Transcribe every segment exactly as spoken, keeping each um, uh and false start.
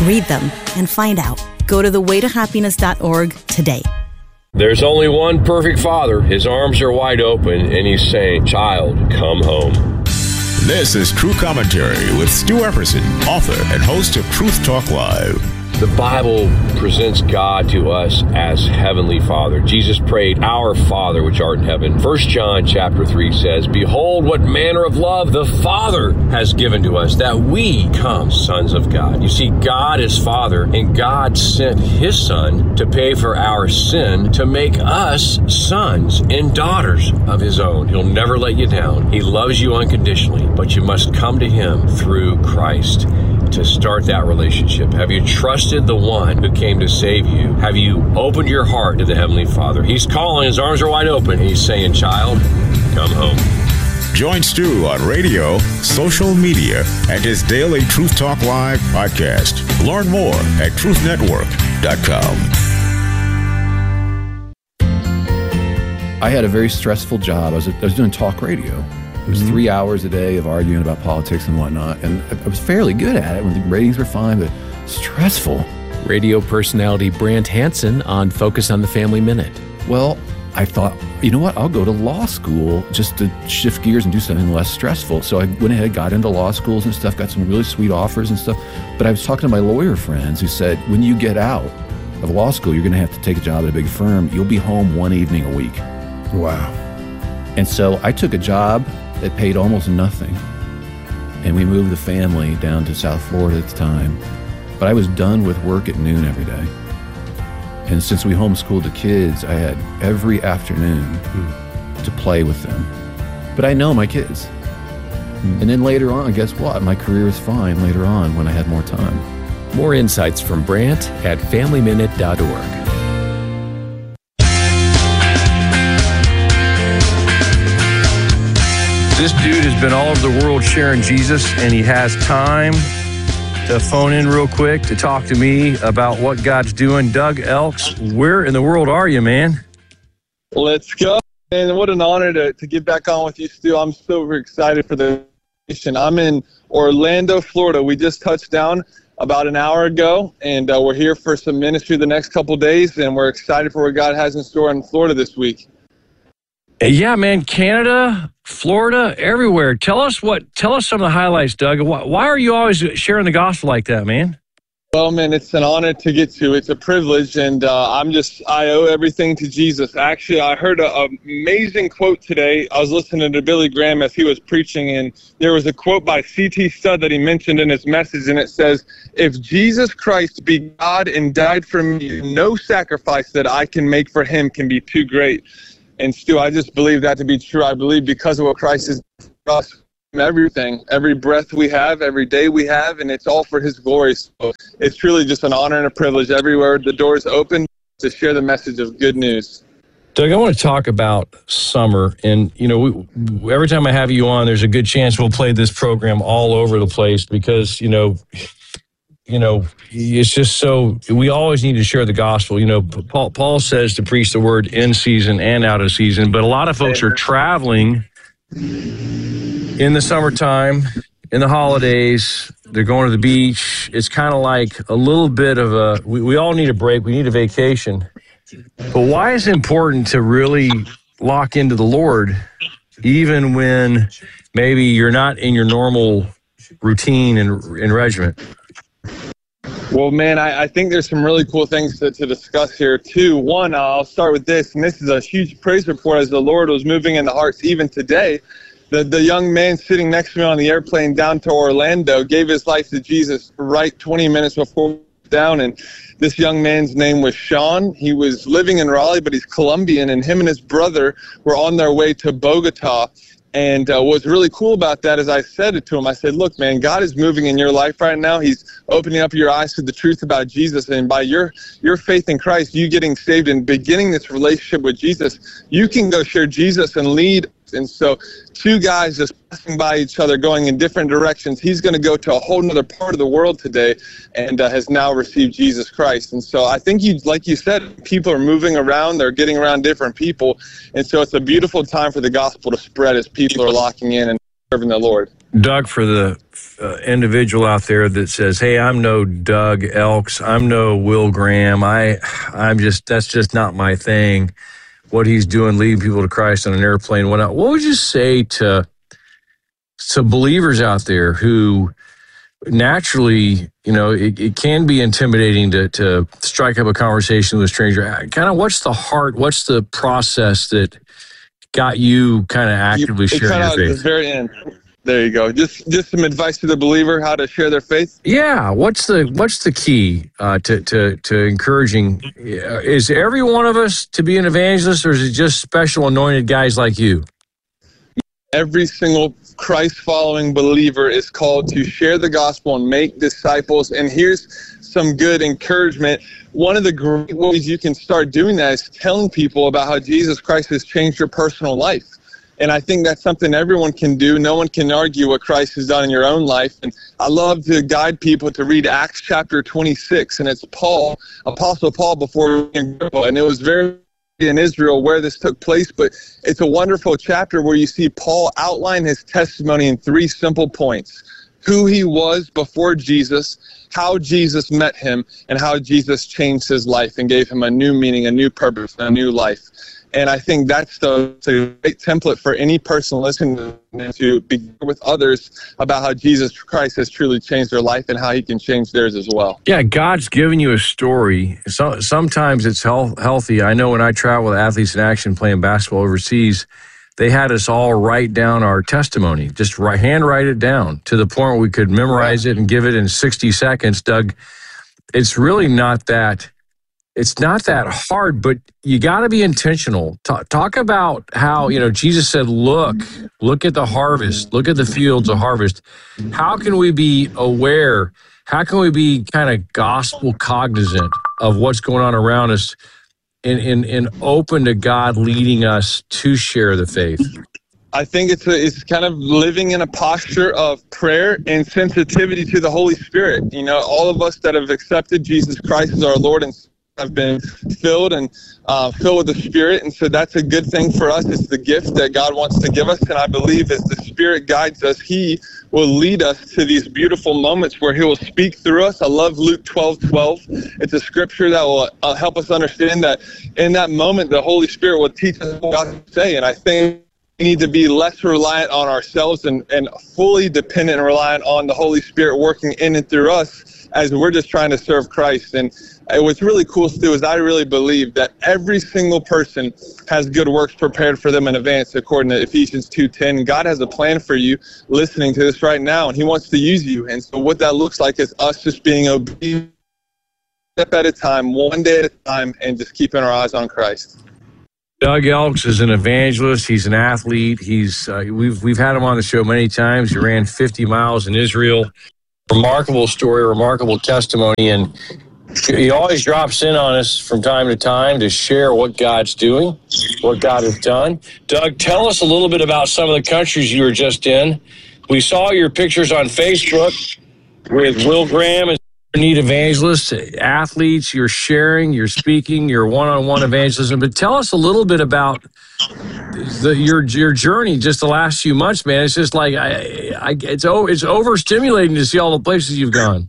Read them and find out. Go to the way to happiness dot org today. There's only one perfect father. His arms are wide open, and he's saying, "Child, come home." This is True Commentary with Stu Epperson, author and host of Truth Talk Live. The Bible presents God to us as Heavenly Father. Jesus prayed, "Our Father which art in heaven." First John chapter three says, "Behold what manner of love the Father has given to us, that we come sons of God." You see, God is Father, and God sent His Son to pay for our sin, to make us sons and daughters of His own. He'll never let you down. He loves you unconditionally, but you must come to Him through Christ to start that relationship. Have you trusted the one who came to save you? Have you opened your heart to the Heavenly Father? He's calling, His arms are wide open. He's saying, "Child, come home." Join Stu on radio, social media, and his daily Truth Talk Live podcast. Learn more at truth network dot com. I had a very stressful job. I was, I was doing talk radio. It was three hours a day of arguing about politics and whatnot, and I was fairly good at it when the ratings were fine, but stressful. Radio personality Brant Hansen on Focus on the Family Minute. Well, I thought, you know what, I'll go to law school just to shift gears and do something less stressful. So I went ahead, got into law schools and stuff, got some really sweet offers and stuff. But I was talking to my lawyer friends who said, when you get out of law school, you're going to have to take a job at a big firm. You'll be home one evening a week. Wow. And so I took a job that paid almost nothing. And we moved the family down to South Florida at the time. But I was done with work at noon every day. And since we homeschooled the kids, I had every afternoon mm. to play with them. But I know my kids. Mm. And then later on, guess what? My career was fine later on when I had more time. More insights from Brant at family minute dot org. This dude has been all over the world sharing Jesus, and he has time to phone in real quick to talk to me about what God's doing. Doug Elks, where in the world are you, man? Let's go. And what an honor to, to get back on with you, Stu. I'm super excited for the mission. I'm in Orlando, Florida. We just touched down about an hour ago, and uh, we're here for some ministry the next couple days, and we're excited for what God has in store in Florida this week. Yeah, man, Canada, Florida, everywhere. Tell us what. Tell us some of the highlights, Doug. Why, why are you always sharing the gospel like that, man? Well, man, it's an honor to get to. It's a privilege, and uh, I'm just, I owe everything to Jesus. Actually, I heard an amazing quote today. I was listening to Billy Graham as he was preaching, and there was a quote by C T Studd that he mentioned in his message, and it says, "If Jesus Christ be God and died for me, no sacrifice that I can make for him can be too great." And Stu, I just believe that to be true. I believe because of what Christ has done for us, everything, every breath we have, every day we have, and it's all for His glory. So it's truly just an honor and a privilege everywhere the doors open to share the message of good news. Doug, I want to talk about summer. And, you know, we, every time I have you on, there's a good chance we'll play this program all over the place because, you know, you know, it's just so, we always need to share the gospel. You know, Paul, Paul says to preach the word in season and out of season, but a lot of folks are traveling in the summertime, in the holidays. They're going to the beach. It's kind of like a little bit of a, we, we all need a break. We need a vacation. But why is it important to really lock into the Lord, even when maybe you're not in your normal routine and, and regiment? Well, man, I, I think there's some really cool things to, to discuss here, too. One, I'll start with this, and this is a huge praise report as the Lord was moving in the hearts even today. The, the young man sitting next to me on the airplane down to Orlando gave his life to Jesus right twenty minutes before down, and this young man's name was Sean. He was living in Raleigh, but he's Colombian, and him and his brother were on their way to Bogota. And uh, what's really cool about that is I said it to him. I said, look, man, God is moving in your life right now. He's opening up your eyes to the truth about Jesus. And by your your faith in Christ, you getting saved and beginning this relationship with Jesus, you can go share Jesus and lead. And so two guys just passing by each other, going in different directions. He's going to go to a whole other part of the world today and uh, has now received Jesus Christ. And so I think, you, like you said, people are moving around. They're getting around different people. And so it's a beautiful time for the gospel to spread as people are locking in and serving the Lord. Doug, for the uh, individual out there that says, "Hey, I'm no Doug Elks, I'm no Will Graham. I, I'm just that's just not my thing. What he's doing, leading people to Christ on an airplane, whatnot." What would you say to to believers out there who naturally, you know, it, it can be intimidating to to strike up a conversation with a stranger? Kind of, what's the heart? What's the process that got you kind of actively you, sharing your faith? At the very end. There you go. Just just some advice to the believer how to share their faith. Yeah, what's the what's the key uh, to to to encouraging? Is every one of us to be an evangelist, or is it just special anointed guys like you? Every single Christ-following believer is called to share the gospel and make disciples. And here's some good encouragement. One of the great ways you can start doing that is telling people about how Jesus Christ has changed your personal life. And I think that's something everyone can do. No one can argue what Christ has done in your own life. And I love to guide people to read Acts chapter twenty-six. And it's Paul, Apostle Paul, before and it was very in Israel where this took place. But it's a wonderful chapter where you see Paul outline his testimony in three simple points: who he was before Jesus, how Jesus met him, and how Jesus changed his life and gave him a new meaning, a new purpose, a new life. And I think that's the, the great template for any person listening to be with others about how Jesus Christ has truly changed their life and how he can change theirs as well. Yeah, God's given you a story. So, sometimes it's health, healthy. I know when I travel with Athletes in Action playing basketball overseas, they had us all write down our testimony, just write, hand write it down to the point where we could memorize it and give it in sixty seconds. Doug, it's really not that... It's not that hard, but you got to be intentional. Talk, talk about how, you know, Jesus said, look, look at the harvest, look at the fields of harvest. How can we be aware? How can we be kind of gospel cognizant of what's going on around us and, and, and open to God leading us to share the faith? I think it's a, it's kind of living in a posture of prayer and sensitivity to the Holy Spirit. You know, all of us that have accepted Jesus Christ as our Lord and have been filled and uh, filled with the Spirit, and so that's a good thing for us. It's the gift that God wants to give us, and I believe as the Spirit guides us, He will lead us to these beautiful moments where He will speak through us. I love Luke twelve twelve. It's a scripture that will uh, help us understand that in that moment, the Holy Spirit will teach us what God to say, and I think we need to be less reliant on ourselves and, and fully dependent and reliant on the Holy Spirit working in and through us as we're just trying to serve Christ. And what's really cool, Stu, is I really believe that every single person has good works prepared for them in advance, according to Ephesians two ten. God has a plan for you listening to this right now, and He wants to use you. And so what that looks like is us just being obedient, step at a time, one day at a time, and just keeping our eyes on Christ. Doug Elks is an evangelist. He's an athlete. He's uh, we've we've had him on the show many times. He ran fifty miles in Israel. Remarkable story, remarkable testimony, and he always drops in on us from time to time to share what God's doing, what God has done. Doug, tell us a little bit about some of the countries you were just in. We saw your pictures on Facebook with Will Graham and neat evangelists, athletes. You're sharing, you're speaking, you're one-on-one evangelism. But tell us a little bit about the, your your journey just the last few months, man. It's just like I, I it's oh, it's overstimulating to see all the places you've gone.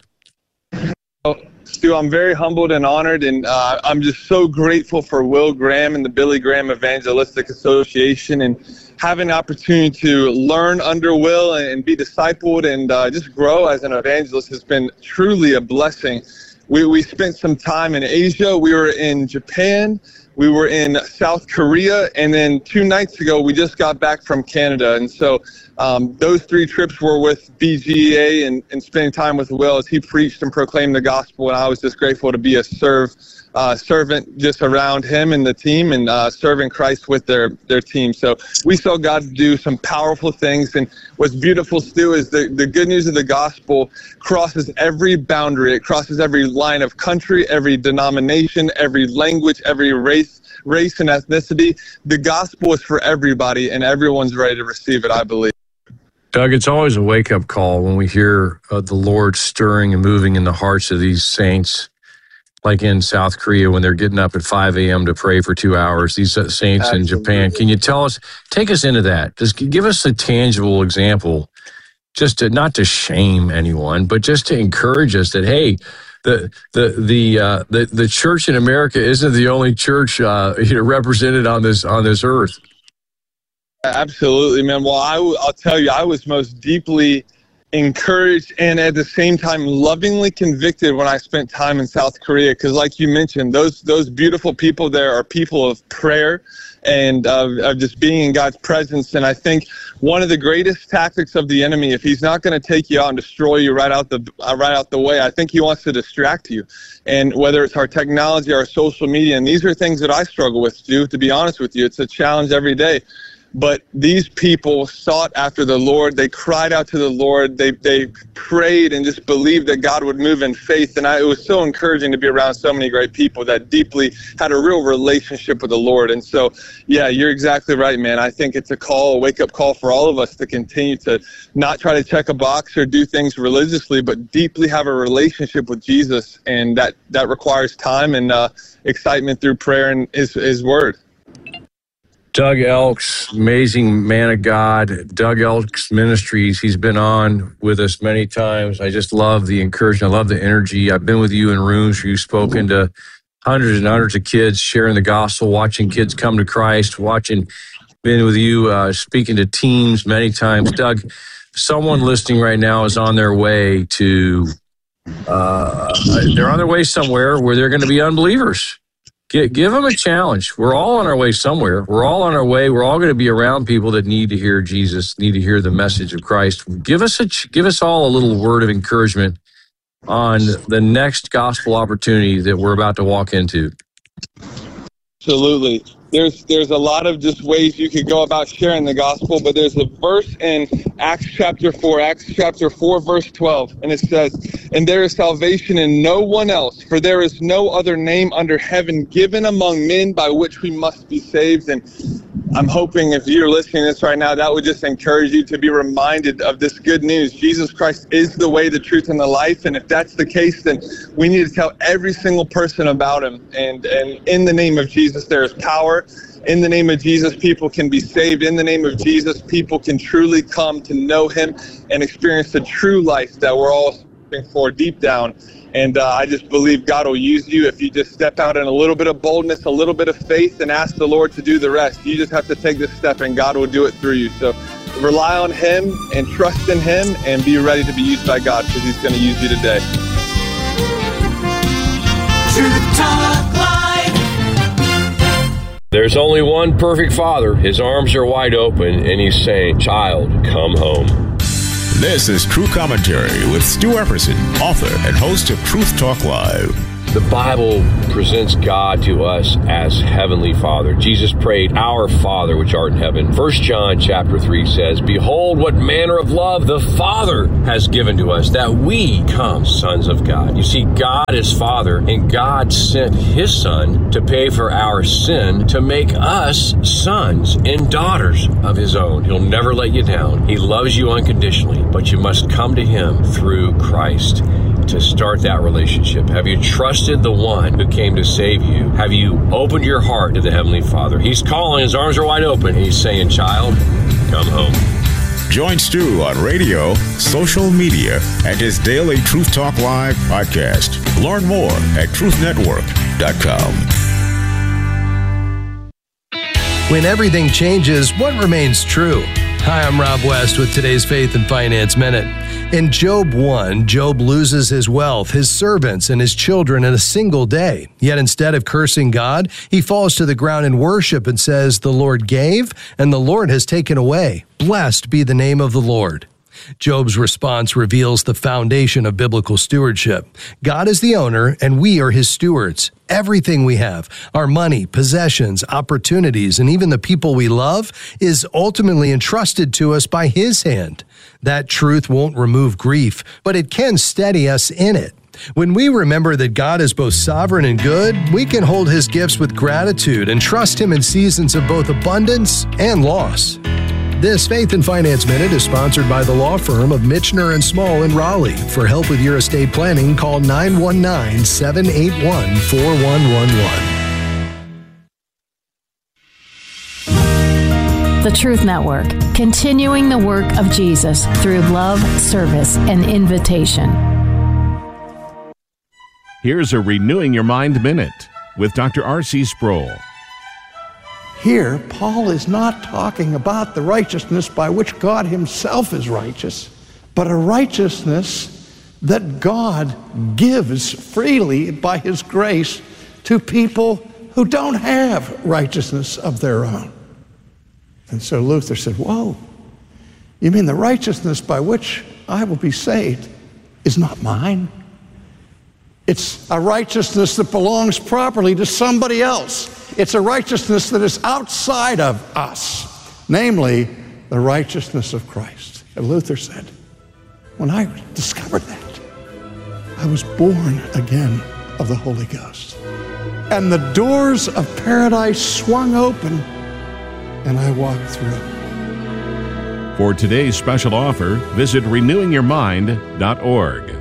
Stu, I'm very humbled and honored, and uh, I'm just so grateful for Will Graham and the Billy Graham Evangelistic Association, and having the opportunity to learn under Will and be discipled and uh, just grow as an evangelist has been truly a blessing. We we spent some time in Asia. We were in Japan. We were in South Korea, and then two nights ago we just got back from Canada. And so um, those three trips were with B G E A and, and spending time with Will as he preached and proclaimed the gospel. And I was just grateful to be a serve uh, servant just around him and the team, and uh, serving Christ with their their team. So we saw God do some powerful things. And what's beautiful, Stu, is the, the good news of the gospel crosses every boundary. It crosses every line of country, every denomination, every language, every race, race and ethnicity. The gospel is for everybody, and everyone's ready to receive it, I believe. Doug, it's always a wake-up call when we hear uh, the Lord stirring and moving in the hearts of these saints, like in South Korea when they're getting up at five a.m. to pray for two hours, these uh, saints Absolutely. In Japan. Can you tell us, take us into that? Just give us a tangible example just to not to shame anyone, but just to encourage us that, hey, the the the uh, the the church in America isn't the only church uh, you know, represented on this on this earth. Absolutely, man. Well, I w- I'll tell you, I was most deeply encouraged and at the same time lovingly convicted when I spent time in South Korea, because like you mentioned, those those beautiful people there are people of prayer and uh, of just being in God's presence. And I think one of the greatest tactics of the enemy, if he's not going to take you out and destroy you right out the uh, right out the way, I think he wants to distract you. And whether it's our technology, our social media, and these are things that I struggle with, Stu, to be honest with you. It's a challenge every day. But these people sought after the Lord. They cried out to the Lord. They they prayed and just believed that God would move in faith. And I, it was so encouraging to be around so many great people that deeply had a real relationship with the Lord. And so, yeah, you're exactly right, man. I think it's a call, a wake-up call for all of us to continue to not try to check a box or do things religiously, but deeply have a relationship with Jesus. And that, that requires time and uh, excitement through prayer and his, his word. Doug Elks, amazing man of God. Doug Elks Ministries, he's been on with us many times. I just love the encouragement. I love the energy. I've been with you in rooms where you've spoken to hundreds and hundreds of kids, sharing the gospel, watching kids come to Christ, watching, been with you, uh, speaking to teams many times. Doug, someone listening right now is on their way to, uh, they're on their way somewhere where they're going to be unbelievers. Give them a challenge. We're all on our way somewhere. We're all on our way. We're all going to be around people that need to hear Jesus, need to hear the message of Christ. Give us a, give us all a little word of encouragement on the next gospel opportunity that we're about to walk into. Absolutely. There's there's a lot of just ways you could go about sharing the gospel, but there's a verse in Acts chapter four, Acts chapter four, verse twelve, and it says, "And there is salvation in no one else, for there is no other name under heaven given among men by which we must be saved." And I'm hoping if you're listening to this right now, that would just encourage you to be reminded of this good news. Jesus Christ is the way, the truth, and the life. And if that's the case, then we need to tell every single person about him. And, and in the name of Jesus, there is power. In the name of Jesus, people can be saved. In the name of Jesus, people can truly come to know him and experience the true life that we're all looking for deep down. And uh, I just believe God will use you if you just step out in a little bit of boldness, a little bit of faith, and ask the Lord to do the rest. You just have to take this step, and God will do it through you. So rely on him and trust in him and be ready to be used by God, because he's going to use you today. Truth Talk Live. There's only one perfect father. His arms are wide open, and he's saying, "Child, come home." This is True Commentary with Stu Epperson, author and host of Truth Talk Live. The Bible presents God to us as Heavenly Father. Jesus prayed, "Our Father which art in heaven." First John chapter three says, "Behold what manner of love the Father has given to us, that we become sons of God." You see, God is Father, and God sent his Son to pay for our sin, to make us sons and daughters of his own. He'll never let you down. He loves you unconditionally, but you must come to him through Christ to start that relationship. Have you trusted the one who came to save you? Have you opened your heart to the Heavenly Father? He's calling, his arms are wide open. He's saying, "Child, come home." Join Stu on radio, social media, and his daily Truth Talk Live podcast. Learn more at truth network dot com. When everything changes, what remains true? Hi, I'm Rob West with today's Faith and Finance Minute. In Job one, Job loses his wealth, his servants, and his children in a single day. Yet instead of cursing God, he falls to the ground in worship and says, "The Lord gave, and the Lord has taken away. Blessed be the name of the Lord." Job's response reveals the foundation of biblical stewardship. God is the owner, and we are his stewards. Everything we have, our money, possessions, opportunities, and even the people we love, is ultimately entrusted to us by his hand. That truth won't remove grief, but it can steady us in it. When we remember that God is both sovereign and good, we can hold his gifts with gratitude and trust him in seasons of both abundance and loss. This Faith and Finance Minute is sponsored by the law firm of Michener and Small in Raleigh. For help with your estate planning, call nine one nine, seven eight one, four one one one. The Truth Network, continuing the work of Jesus through love, service, and invitation. Here's a Renewing Your Mind Minute with Doctor R C Sproul. Here, Paul is not talking about the righteousness by which God himself is righteous, but a righteousness that God gives freely by his grace to people who don't have righteousness of their own. And so Luther said, whoa, you mean the righteousness by which I will be saved is not mine? It's a righteousness that belongs properly to somebody else. It's a righteousness that is outside of us, namely the righteousness of Christ. And Luther said, when I discovered that, I was born again of the Holy Ghost. And the doors of paradise swung open, and I walked through. For today's special offer, visit renewing your mind dot org.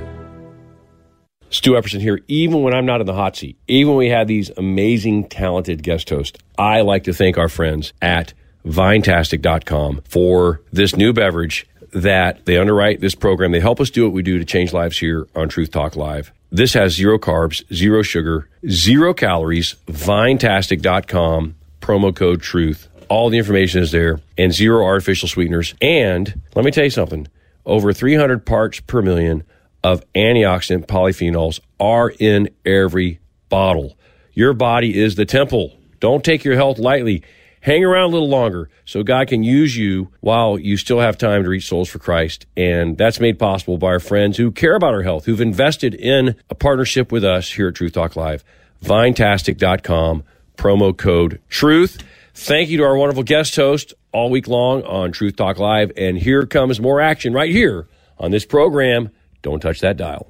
Stu Epperson here. Even when I'm not in the hot seat, even when we have these amazing, talented guest hosts, I like to thank our friends at Vinetastic dot com for this new beverage that they underwrite this program. They help us do what we do to change lives here on Truth Talk Live. This has zero carbs, zero sugar, zero calories. Vinetastic dot com, promo code TRUTH. All the information is there, and zero artificial sweeteners. And let me tell you something, over three hundred parts per million of antioxidant polyphenols are in every bottle. Your body is the temple. Don't take your health lightly. Hang around a little longer so God can use you while you still have time to reach souls for Christ. And that's made possible by our friends who care about our health, who've invested in a partnership with us here at Truth Talk Live. Vinetastic dot com, promo code TRUTH. Thank you to our wonderful guest host all week long on Truth Talk Live. And here comes more action right here on this program. Don't touch that dial.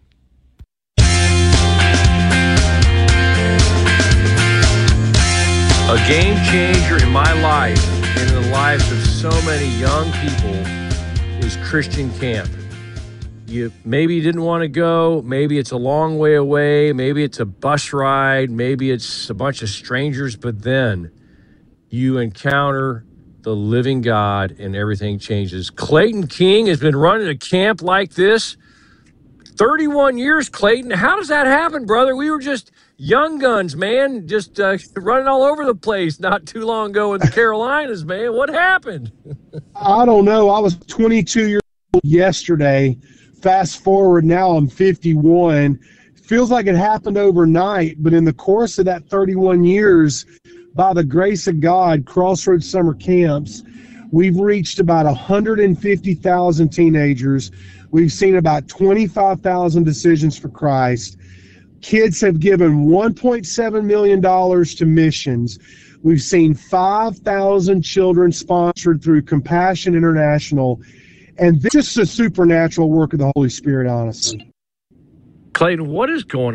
A game changer in my life and in the lives of so many young people is Christian camp. You maybe you didn't want to go, maybe it's a long way away, maybe it's a bus ride, maybe it's a bunch of strangers, but then you encounter the living God and everything changes. Clayton King has been running a camp like this thirty-one years, Clayton. How does that happen, brother? We were just young guns, man, just uh, running all over the place not too long ago in the Carolinas, man. What happened? I don't know. I was twenty-two years old yesterday. Fast forward, now I'm fifty-one. Feels like it happened overnight, but in the course of that thirty-one years, by the grace of God, Crossroads Summer Camps, we've reached about one hundred fifty thousand teenagers. We've seen about twenty-five thousand decisions for Christ. Kids have given one point seven million dollars to missions. We've seen five thousand children sponsored through Compassion International. And this is a supernatural work of the Holy Spirit, honestly. Clayton, what is going on?